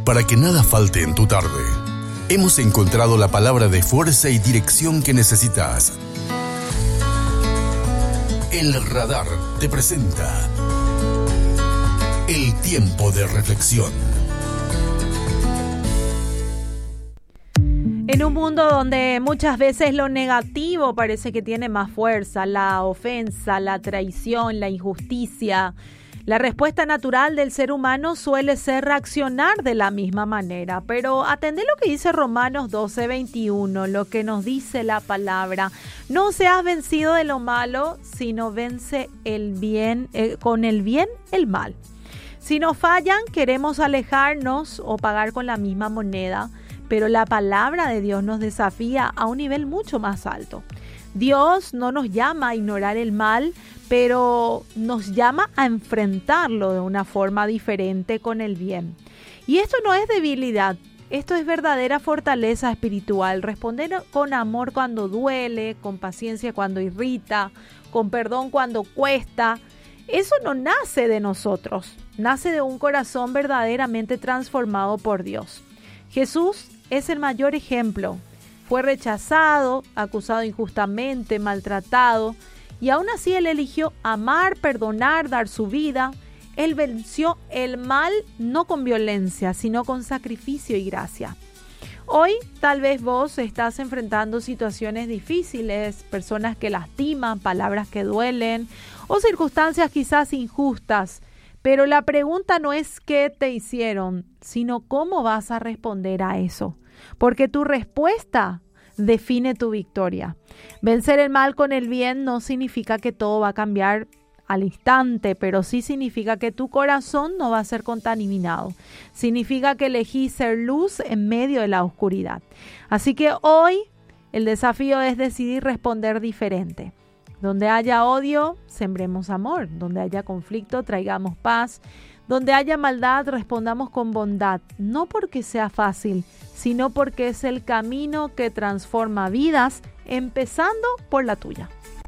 para que nada falte en tu tarde. Hemos encontrado la palabra de fuerza y dirección que necesitas. El Radar te presenta el tiempo de reflexión. En un mundo donde muchas veces lo negativo parece que tiene más fuerza, la ofensa, la traición, la injusticia, la respuesta natural del ser humano suele ser reaccionar de la misma manera. Pero atendé lo que dice Romanos 12:21, lo que nos dice la palabra. No seas vencido de lo malo, sino vence el bien, con el bien el mal. Si nos fallan, queremos alejarnos o pagar con la misma moneda, pero la palabra de Dios nos desafía a un nivel mucho más alto. Dios no nos llama a ignorar el mal, pero nos llama a enfrentarlo de una forma diferente con el bien. Y esto no es debilidad, esto es verdadera fortaleza espiritual. Responder con amor cuando duele, con paciencia cuando irrita, con perdón cuando cuesta. Eso no nace de nosotros, nace de un corazón verdaderamente transformado por Dios. Jesús es el mayor ejemplo. Fue rechazado, acusado injustamente, maltratado, y aún así Él eligió amar, perdonar, dar su vida. Él venció el mal no con violencia, sino con sacrificio y gracia. Hoy tal vez vos estás enfrentando situaciones difíciles, personas que lastiman, palabras que duelen o circunstancias quizás injustas. Pero la pregunta no es qué te hicieron, sino cómo vas a responder a eso. Porque tu respuesta define tu victoria. Vencer el mal con el bien no significa que todo va a cambiar al instante, pero sí significa que tu corazón no va a ser contaminado. Significa que elegís ser luz en medio de la oscuridad. Así que hoy el desafío es decidir responder diferente. Donde haya odio, sembremos amor. Donde haya conflicto, traigamos paz. Donde haya maldad, respondamos con bondad. No porque sea fácil, sino porque es el camino que transforma vidas, empezando por la tuya.